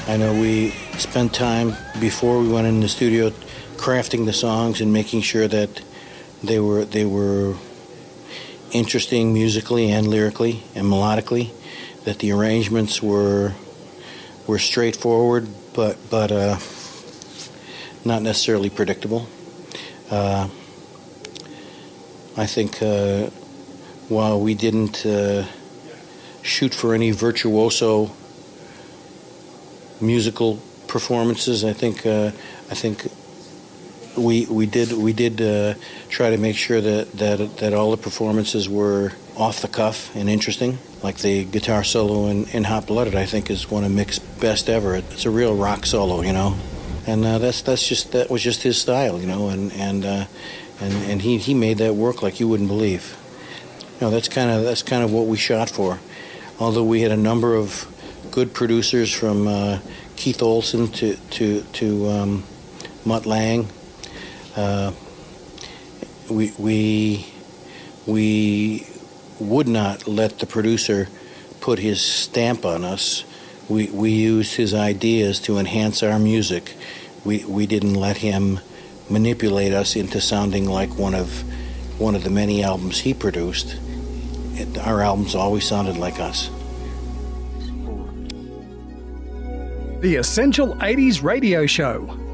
I know we spent time before we went in the studio crafting the songs and making sure that they were interesting musically and lyrically and melodically, that the arrangements were straightforward but not necessarily predictable. I think while we didn't shoot for any virtuoso musical performances, I think we did try to make sure that all the performances were off the cuff and interesting. Like the guitar solo in Hot Blooded, I think, is one of Mick's best ever. It's a real rock solo, you know, and that was just his style, you know, and he made that work like you wouldn't believe. You know, that's kind of what we shot for. Although we had a number of good producers from Keith Olsen to Mutt Lange. We would not let the producer put his stamp on us. We used his ideas to enhance our music. We didn't let him manipulate us into sounding like one of the many albums he produced. Our albums always sounded like us. The Essential 80s Radio Show